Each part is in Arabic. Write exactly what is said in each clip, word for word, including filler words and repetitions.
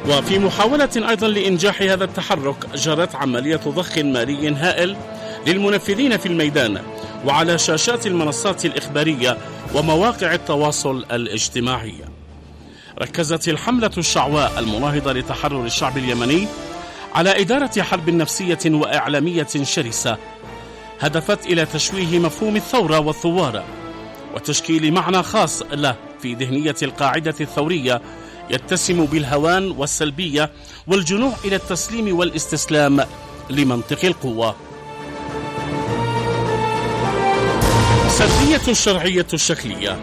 وفي محاولة أيضا لإنجاح هذا التحرك جرت عملية ضخ مالي هائل للمنفذين في الميدان وعلى شاشات المنصات الإخبارية ومواقع التواصل الاجتماعي. ركزت الحملة الشعواء المناهضة لتحرر الشعب اليمني على إدارة حرب نفسية وإعلامية شرسة هدفت إلى تشويه مفهوم الثورة والثوار وتشكيل معنى خاص له في ذهنية القاعدة الثورية يتسم بالهوان والسلبية والجنوح إلى التسليم والاستسلام لمنطق القوة. سردية الشرعية الشكلية.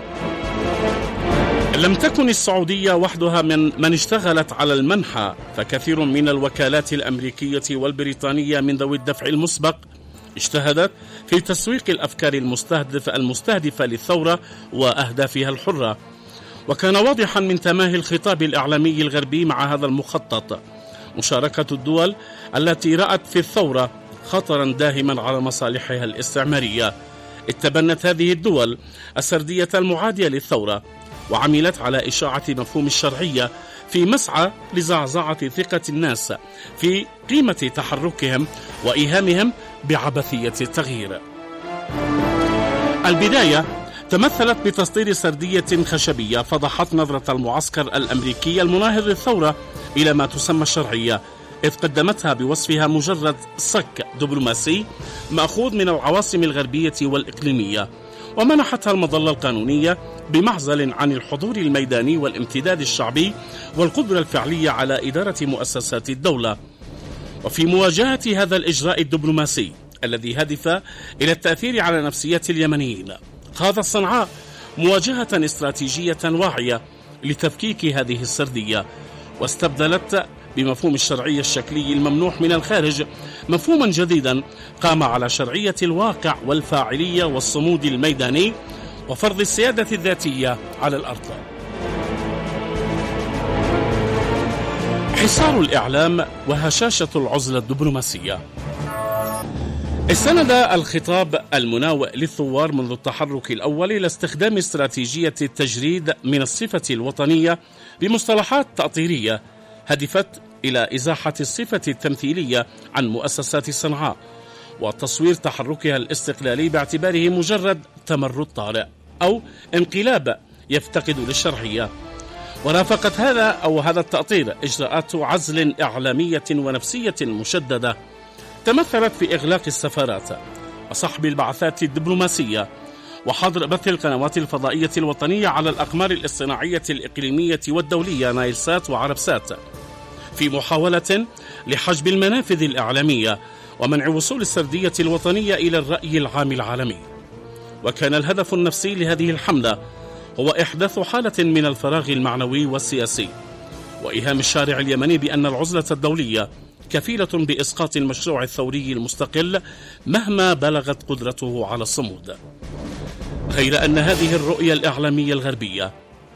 لم تكن السعودية وحدها من من اشتغلت على المنحى، فكثير من الوكالات الأمريكية والبريطانية من ذوي الدفع المسبق اجتهدت في تسويق الأفكار المستهدفة المستهدفة للثورة وأهدافها الحرة، وكان واضحا من تماهي الخطاب الإعلامي الغربي مع هذا المخطط مشاركة الدول التي رأت في الثورة خطرا داهما على مصالحها الاستعمارية. اتبنت هذه الدول السردية المعادية للثورة وعملت على إشاعة مفهوم الشرعية في مسعى لزعزعة ثقة الناس في قيمة تحركهم وإيهامهم بعبثية التغيير. البداية تمثلت بتصدير سردية خشبية فضحت نظرة المعسكر الأمريكي المناهض للثورة إلى ما تسمى الشرعية، إذ قدمتها بوصفها مجرد صك دبلوماسي مأخوذ من العواصم الغربية والإقليمية، ومنحتها المظلة القانونية بمعزل عن الحضور الميداني والامتداد الشعبي والقدرة الفعلية على إدارة مؤسسات الدولة. وفي مواجهة هذا الإجراء الدبلوماسي الذي هدف إلى التأثير على نفسية اليمنيين، خاضت صنعاء مواجهة استراتيجية واعية لتفكيك هذه السردية، واستبدلت بمفهوم الشرعية الشكلي الممنوح من الخارج مفهوما جديدا قام على شرعية الواقع والفاعلية والصمود الميداني وفرض السيادة الذاتية على الأرض. حصار الإعلام وهشاشة العزلة الدبلوماسية. استند الخطاب المناوئ للثوار منذ التحرك الأول إلى استخدام استراتيجية التجريد من الصفة الوطنية بمصطلحات تأطيرية هدفت إلى إزاحة الصفة التمثيلية عن مؤسسات صنعاء وتصوير تحركها الاستقلالي باعتباره مجرد تمرد طارئ أو انقلاب يفتقد للشرعية. ورافقت هذا أو هذا التأطير إجراءات عزل إعلامية ونفسية مشددة تمثلت في إغلاق السفارات وسحب البعثات الدبلوماسية وحظر بث القنوات الفضائية الوطنية على الأقمار الاصطناعية الإقليمية والدولية نايلسات وعربسات، في محاولة لحجب المنافذ الإعلامية ومنع وصول السردية الوطنية إلى الرأي العام العالمي. وكان الهدف النفسي لهذه الحملة هو إحداث حالة من الفراغ المعنوي والسياسي وإيهام الشارع اليمني بأن العزلة الدولية كفيلة بإسقاط المشروع الثوري المستقل مهما بلغت قدرته على الصمود. غير أن هذه الرؤية الإعلامية الغربية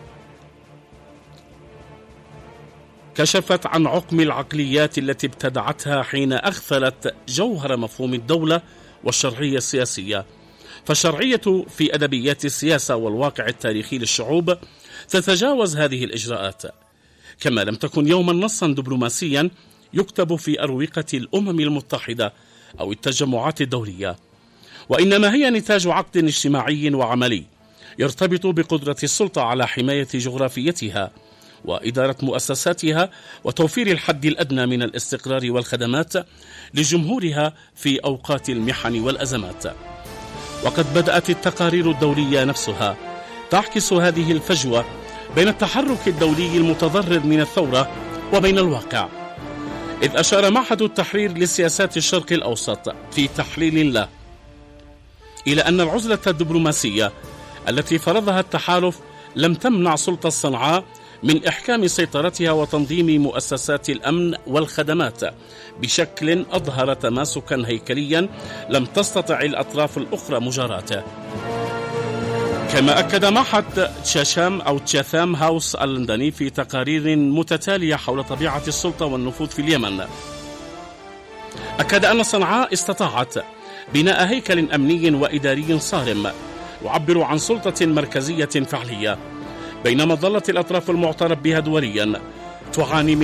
كشفت عن عقم العقليات التي ابتدعتها حين أغفلت جوهر مفهوم الدولة والشرعية السياسية. فالشرعية في أدبيات السياسة والواقع التاريخي للشعوب تتجاوز هذه الإجراءات، كما لم تكن يوما نصا دبلوماسيا يكتب في أروقة الأمم المتحدة أو التجمعات الدولية، وإنما هي نتاج عقد اجتماعي وعملي يرتبط بقدرة السلطة على حماية جغرافيتها وإدارة مؤسساتها وتوفير الحد الأدنى من الاستقرار والخدمات لجمهورها في أوقات المحن والأزمات. وقد بدأت التقارير الدولية نفسها تعكس هذه الفجوة بين التحرك الدولي المتضرر من الثورة وبين الواقع، إذ أشار معهد التحرير لسياسات الشرق الأوسط في تحليل له إلى أن العزلة الدبلوماسية التي فرضها التحالف لم تمنع سلطة صنعاء من إحكام سيطرتها وتنظيم مؤسسات الأمن والخدمات بشكل أظهر تماسكا هيكليا لم تستطع الأطراف الأخرى مجاراته. كما أكد معهد تشاشام أو تشاثام هاوس اللندني في تقارير متتالية حول طبيعة السلطة والنفوذ في اليمن، أكد أن صنعاء استطاعت بناء هيكل أمني وإداري صارم يعبر عن سلطة مركزية فعلية، بينما ظلت الأطراف المعترف بها دوليا تعاني من